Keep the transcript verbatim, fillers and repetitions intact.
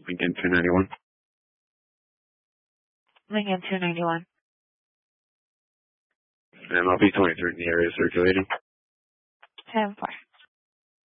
Lincoln two ninety-one. Lincoln two ninety-one. M L B twenty-three in the area circulating. ten four.